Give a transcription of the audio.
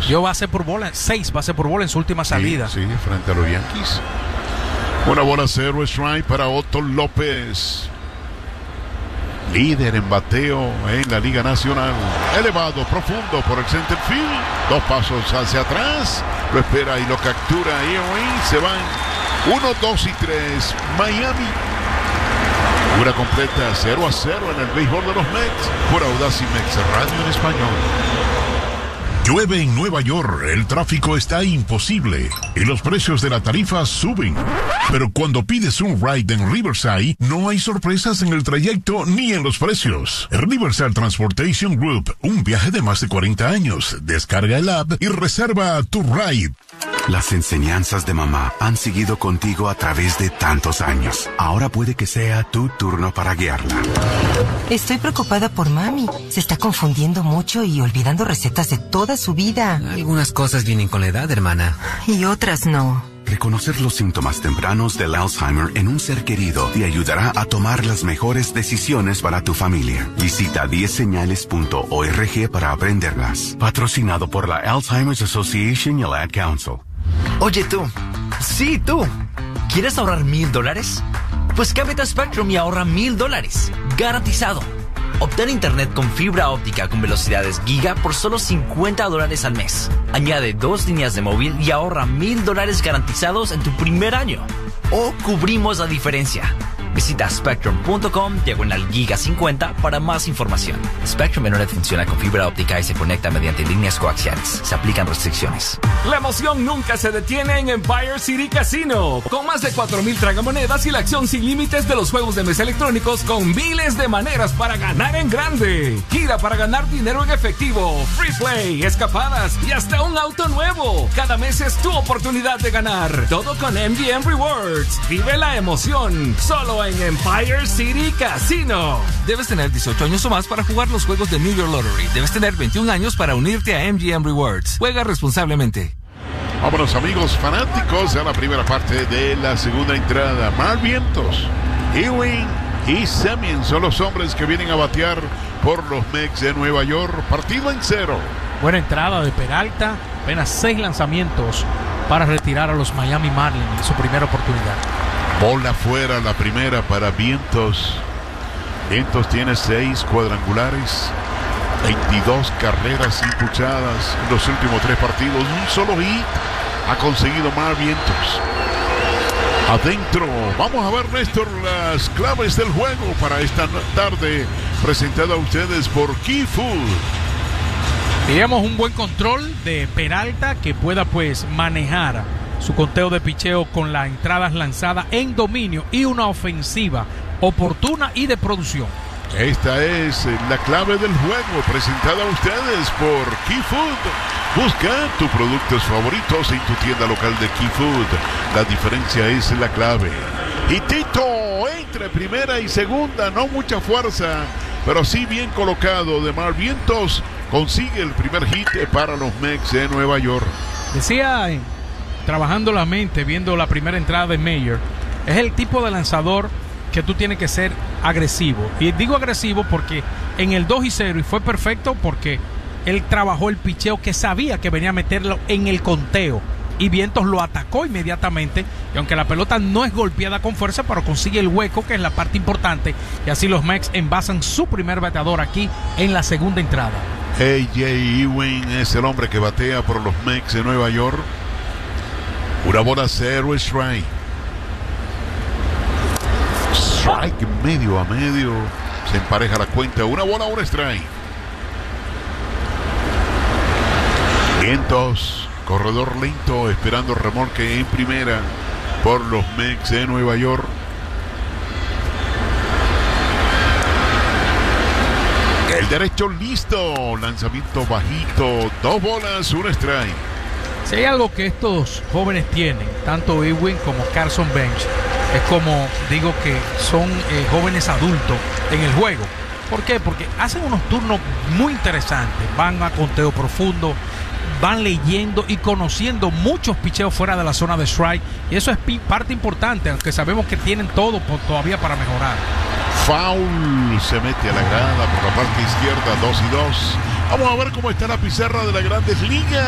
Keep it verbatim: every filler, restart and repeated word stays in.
Dio base por bola, seis base por bola en su última salida. Sí, sí, frente a los Yankees. Una bola cero strike para Otto López. Líder en bateo en la Liga Nacional. Elevado, profundo por el center field. Dos pasos hacia atrás. Lo espera y lo captura. Y hoy se van uno, dos y tres. Miami. Una completa cero a cero en el béisbol de los Mets. Por Audacy Mex Radio en español. Llueve en Nueva York, el tráfico está imposible y los precios de la tarifa suben. Pero cuando pides un ride en Riverside, no hay sorpresas en el trayecto ni en los precios. Riverside Transportation Group, un viaje de más de cuarenta años. Descarga el app y reserva tu ride. Las enseñanzas de mamá han seguido contigo a través de tantos años. Ahora puede que sea tu turno para guiarla. Estoy preocupada por mami. Se está confundiendo mucho y olvidando recetas de toda su vida. Algunas cosas vienen con la edad, hermana. Y otras no. Reconocer los síntomas tempranos del Alzheimer en un ser querido te ayudará a tomar las mejores decisiones para tu familia. Visita diez señales punto org para aprenderlas. Patrocinado por la Alzheimer's Association y el Ad Council. Oye tú, sí tú, ¿quieres ahorrar mil dólares? Pues cámbiate a Spectrum y ahorra mil dólares, garantizado. Obtén internet con fibra óptica con velocidades giga por solo cincuenta dólares al mes. Añade dos líneas de móvil y ahorra mil dólares garantizados en tu primer año. O cubrimos la diferencia. Visita spectrum.com diagonal giga cincuenta para más información. Spectrum Internet funciona con fibra óptica y se conecta mediante líneas coaxiales. Se aplican restricciones. La emoción nunca se detiene en Empire City Casino. Con más de cuatro mil tragamonedas y la acción sin límites de los juegos de mesa electrónicos con miles de maneras para ganar en grande. Gira para ganar dinero en efectivo, free play, escapadas y hasta un auto nuevo. Cada mes es tu oportunidad de ganar. Todo con M G M Rewards. Vive la emoción. Solo en Empire City Casino. Debes tener dieciocho años o más para jugar los juegos de New York Lottery. Debes tener veintiún años para unirte a M G M Rewards. Juega responsablemente. Vámonos amigos fanáticos a la primera parte de la segunda entrada. Mar Vientos, Ewing y Semien son los hombres que vienen a batear por los Mets de Nueva York. Partido en cero. Buena entrada de Peralta. Apenas seis lanzamientos para retirar a los Miami Marlins en su primera oportunidad. Bola fuera la primera para Vientos. Vientos tiene seis cuadrangulares, veintidós carreras impulsadas en los últimos tres partidos. Un solo hit ha conseguido Mar Vientos. Adentro, vamos a ver, Néstor, las claves del juego para esta tarde, presentada a ustedes por Key Food. Veíamos un buen control de Peralta que pueda pues manejar su conteo de picheo con las entradas lanzadas en dominio y una ofensiva oportuna y de producción. Esta es la clave del juego, presentada a ustedes por Key Food. Busca tus productos favoritos en tu tienda local de Key Food. La diferencia es la clave. Y Tito entre primera y segunda, no mucha fuerza, pero sí bien colocado de Mar Vientos, consigue el primer hit para los Mets de Nueva York. Decía, trabajando la mente, viendo la primera entrada de Mayer, es el tipo de lanzador que tú tienes que ser agresivo. Y digo agresivo porque en el dos y cero, y fue perfecto porque él trabajó el picheo que sabía que venía a meterlo en el conteo. Y Vientos lo atacó inmediatamente. Y aunque la pelota no es golpeada con fuerza, pero consigue el hueco, que es la parte importante. Y así los Mets envasan su primer bateador aquí en la segunda entrada. A J Ewing es el hombre que batea por los Mets de Nueva York. Una bola cero strike. Strike medio a medio. Se empareja la cuenta. Una bola, un strike. Vientos. Corredor lento. Esperando remolque en primera por los Mets de Nueva York. El derecho listo. Lanzamiento bajito. Dos bolas, un strike. Si hay algo que estos jóvenes tienen, tanto Ewing como Carson Bench, es como digo que son eh, jóvenes adultos en el juego. ¿Por qué? Porque hacen unos turnos muy interesantes. Van a conteo profundo, van leyendo y conociendo muchos picheos fuera de la zona de strike. Y eso es parte importante, aunque sabemos que tienen todo por, todavía para mejorar. Foul, se mete a la grada por la parte izquierda, dos y dos. Vamos a ver cómo está la pizarra de las Grandes Ligas.